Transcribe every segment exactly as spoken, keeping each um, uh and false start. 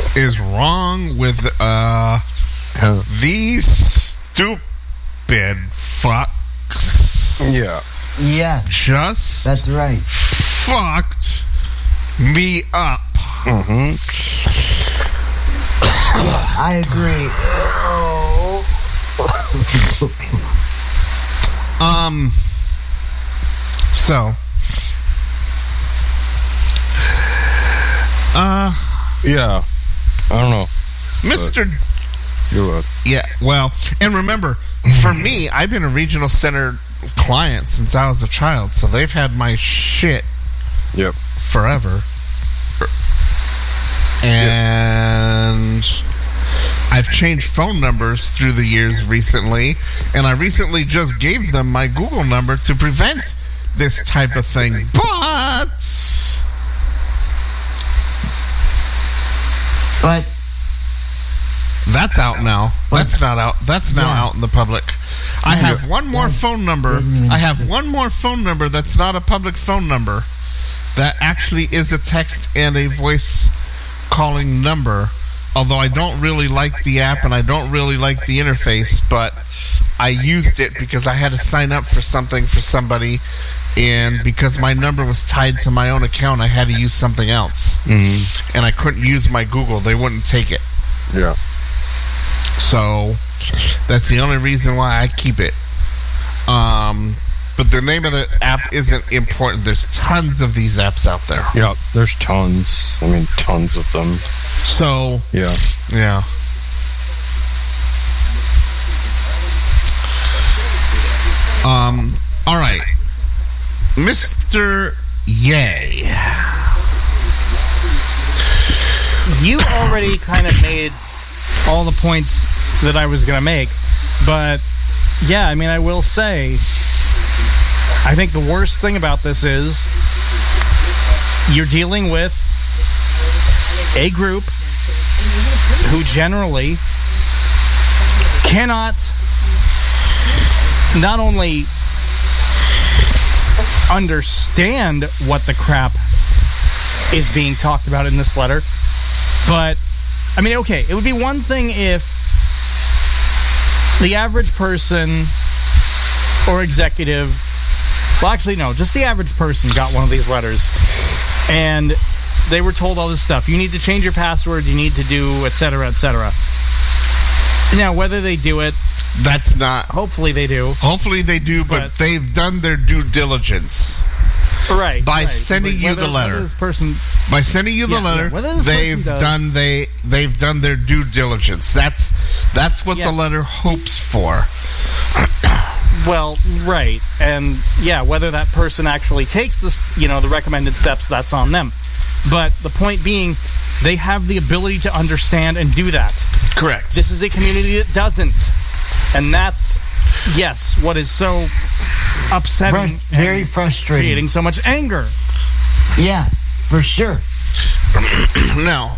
is wrong with uh Huh. these stupid fucks? Yeah. Yeah, Just that's right. fucked me up. Mm-hmm. I agree. Um. So. Uh, Yeah. I don't know. Mister You're right. Yeah, well, and remember, for me, I've been a regional center client since I was a child, so they've had my shit Yep. forever. And I've changed phone numbers through the years recently, and I recently just gave them my Google number to prevent this type of thing. But But that's out now. That's not out. That's now Yeah. out in the public. I have one more phone number. I have one more phone number that's not a public phone number. That actually is a text and a voice calling number. Although I don't really like the app and I don't really like the interface, but I used it because I had to sign up for something for somebody, and because my number was tied to my own account, I had to use something else. Mm-hmm. And I couldn't use my Google. They wouldn't take it. Yeah. So that's the only reason why I keep it. Um, but the name of the app isn't important. There's tons of these apps out there. Yeah. There's tons. I mean, tons of them. So, Yeah. yeah. Um, all right. Mister Yay. You already kind of made all the points that I was going to make. But, yeah, I mean, I will say, I think the worst thing about this is you're dealing with a group who generally cannot not only understand what the crap is being talked about in this letter, but, I mean, okay, it would be one thing if the average person or executive, well, actually, no, just the average person got one of these letters, and they were told all this stuff. You need to change your password, you need to do, et cetera, et cetera. Now, whether they do it, That's not. hopefully they do. Hopefully they do, but, But- they've done their due diligence. Right. By right. sending you Whether- the letter. whether this person, By sending you the Yeah, yeah. letter, Whether this they've person does- done they they've done their due diligence. That's that's what Yeah. the letter hopes for. well, right. And, yeah, whether that person actually takes this, you know, the recommended steps, that's on them. But the point being, they have the ability to understand and do that. Correct. This is a community that doesn't. And that's, yes, what is so upsetting. Frus- very and frustrating. Creating so much anger. Yeah, for sure. Now,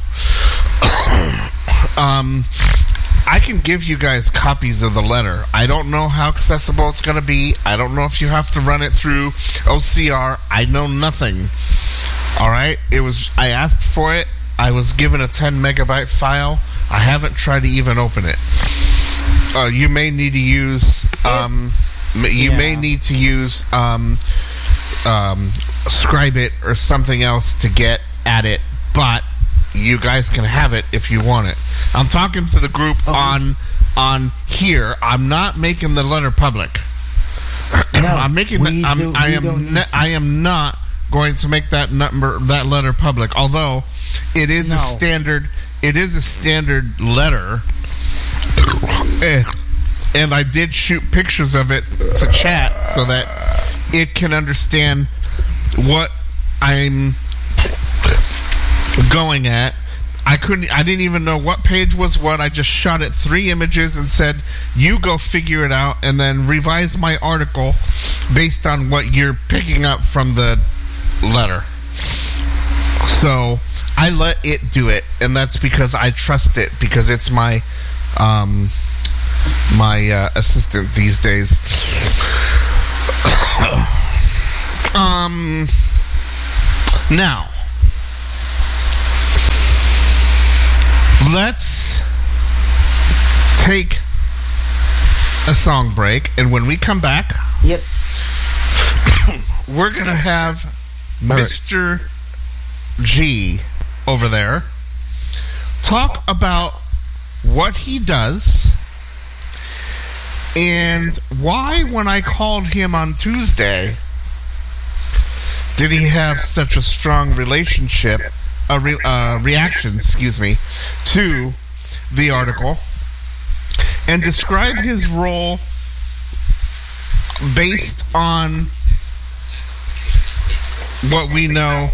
um, I can give you guys copies of the letter. I don't know how accessible it's going to be. I don't know if you have to run it through O C R. I know nothing. All right? It was. I asked for it. I was given a ten megabyte file. I haven't tried to even open it. Uh, you may need to use. Um, m- you Yeah. may need to use um, um, Scribit or something else to get at it, but you guys can have it if you want it. I'm talking to the group on on here. I'm not making the letter public. No, I'm making. we The, I'm, do- I we am. don't need Ne- to. I am not going to make that number, that letter public. Although it is a No. standard. It is a standard letter. Eh, and I did shoot pictures of it to chat so that it can understand what I'm going at. I couldn't. I didn't even know what page was what. I just shot it three images and said, "You go figure it out," and then revise my article based on what you're picking up from the letter. So I let it do it, and that's because I trust it, because it's my um, my uh, assistant these days. um. Now, let's take a song break, and when we come back, Yep. we're gonna have Mister G over there talk about what he does and why, when I called him on Tuesday, did he have such a strong relationship, a re, uh, reaction, excuse me, to the article, and describe his role based on what we know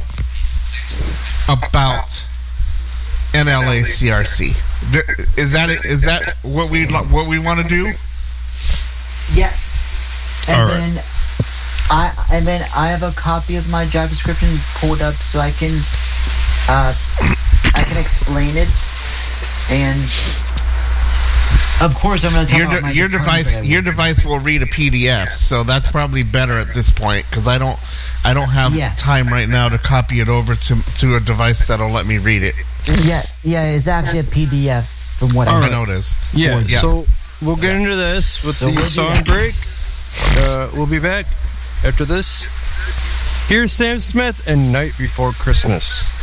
about N L A C R C. Is that it? Is that what we what we want to do? Yes. And All right. then I and then I have a copy of my job description pulled up so I can uh I can explain it. And of course I'm going to talk Your about de- my your department device that I your work device will read a P D F, so that's probably better at this point because I don't I don't have Yeah. time right now to copy it over to to a device that'll let me read it. with. Yeah, yeah, it's actually a P D F from what I I know it is. Yeah, Yeah. so we'll get into this with So the we'll do song that. break. Uh, we'll be back after this. Here's Sam Smith and Night Before Christmas.